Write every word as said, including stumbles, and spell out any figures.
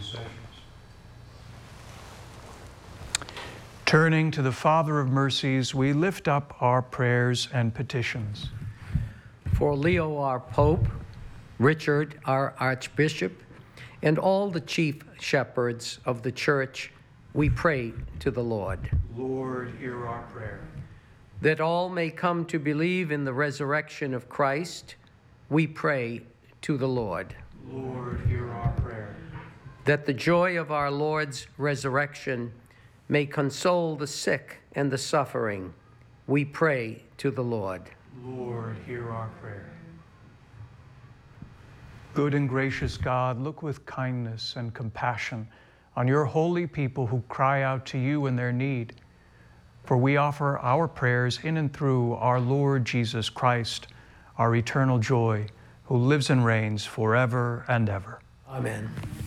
intercessions. Turning to the Father of mercies, we lift up our prayers and petitions. For Leo, our Pope, Richard, our Archbishop, and all the chief shepherds of the Church, we pray to the Lord. Lord, hear our prayer. That all may come to believe in the resurrection of Christ, we pray to the Lord. Lord, hear our prayer. That the joy of our Lord's resurrection may console the sick and the suffering, we pray to the Lord. Lord, hear our prayer. Good and gracious God, look with kindness and compassion on your holy people who cry out to you in their need. For we offer our prayers in and through our Lord Jesus Christ, our eternal joy, who lives and reigns forever and ever. Amen.